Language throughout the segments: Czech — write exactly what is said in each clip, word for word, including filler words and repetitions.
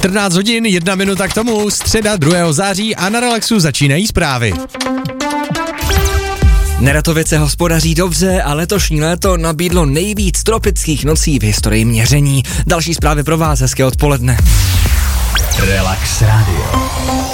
čtrnáct hodin, jedna minuta k tomu, středa druhého září a na Relaxu začínají zprávy. Neratovice hospodaří dobře a letošní léto nabídlo nejvíc tropických nocí v historii měření. Další zprávy pro vás, hezké odpoledne. Relax Radio.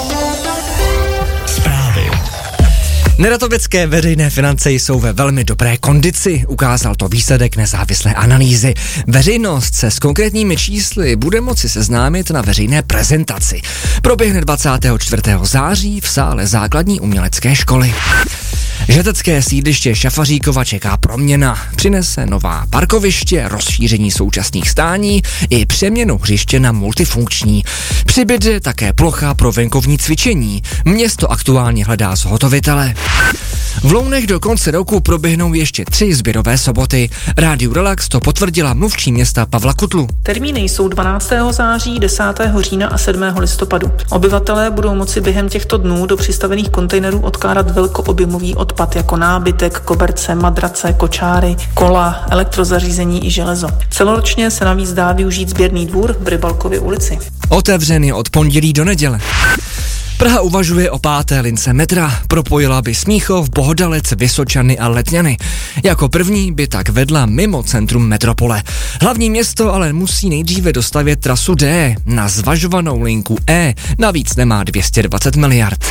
Zprávy. Neratovické veřejné finance jsou ve velmi dobré kondici, ukázal to výsledek nezávislé analýzy. Veřejnost se s konkrétními čísly bude moci seznámit na veřejné prezentaci. Proběhne dvacátého čtvrtého září v sále základní umělecké školy. Žatecké sídliště Šafaříkova čeká proměna. Přinese nová parkoviště, rozšíření současných stání i přeměnu hřiště na multifunkční. Přibyde také plocha pro venkovní cvičení. Město aktuálně hledá zhotovitele. V Lounech do konce roku proběhnou ještě tři sběrové soboty. Rádiu Relax to potvrdila mluvčí města Pavla Kutlu. Termíny jsou dvanáctého září, desátého října a sedmého listopadu. Obyvatelé budou moci během těchto dnů do přistavených kontejnerů odkládat velkoobjemový odpad jako nábytek, koberce, madrace, kočáry, kola, elektrozařízení i železo. Celoročně se navíc dá využít sběrný dvůr v Rybalkově ulici. Otevřen je od pondělí do neděle. Praha uvažuje o páté lince metra, propojila by Smíchov, Bohodalec, Vysočany a Letňany. Jako první by tak vedla mimo centrum metropole. Hlavní město ale musí nejdříve dostavět trasu D na zvažovanou linku E, navíc nemá dvě stě dvacet miliard.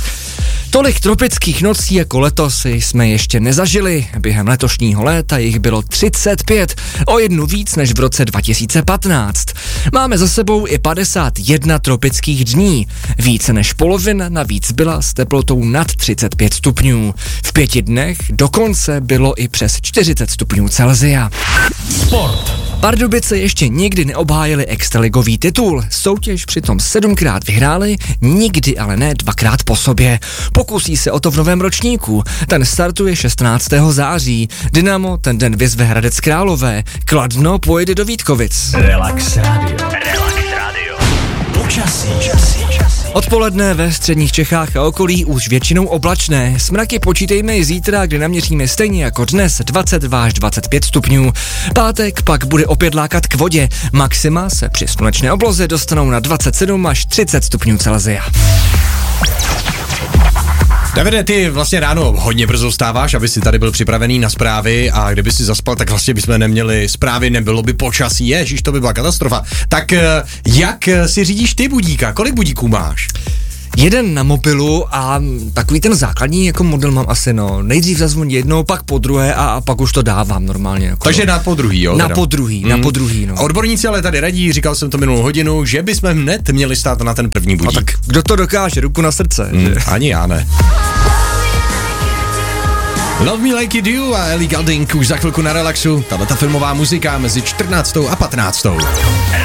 Tolik tropických nocí jako letos jsme ještě nezažili. Během letošního léta jich bylo třicet pět, o jednu víc než v roce dva tisíce patnáct. Máme za sebou i padesát jedna tropických dní. Více než polovina navíc byla s teplotou nad třicet pět stupňů. V pěti dnech dokonce bylo i přes čtyřicet stupňů Celsia. Sport. Pardubice ještě nikdy neobhájili extraligový titul. Soutěž přitom sedmkrát vyhráli, nikdy ale ne dvakrát po sobě. Pokusí se o to v novém ročníku. Ten startuje šestnáctého září. Dynamo ten den vyzve Hradec Králové. Kladno pojede do Vítkovic. Relax Radio. Relax Radio. Počasí. Odpoledne ve středních Čechách a okolí už většinou oblačné. Smraky počítejme i zítra, kdy naměříme stejně jako dnes dvacet dva až dvacet pět stupňů. Pátek pak bude opět lákat k vodě. Maxima se při slunečné obloze dostanou na dvacet sedm až třicet stupňů Celsia. Davide, ty vlastně ráno hodně brzo vstáváš, aby si tady byl připravený na zprávy a kdyby si zaspal, tak vlastně bychom neměli zprávy, nebylo by počasí, ježiš, to by byla katastrofa. Tak jak si řídíš ty budíka? Kolik budíků máš? Jeden na mobilu a takový ten základní jako model mám asi, no. Nejdřív zazvoní jednou, pak po druhé a, a pak už to dávám normálně. Jako, Takže na podruhý, jo? Na podruhý, hmm. na podruhý, no. Odborníci ale tady radí, říkal jsem to minulou hodinu, že bychom hned měli stát na ten první budík. A tak kdo to dokáže, ruku na srdce. Hmm, že? Ani já ne. Love Me Like You Do a Ellie Goulding už za chvilku na Relaxu. Tato filmová muzika mezi čtrnáctou a patnáctou.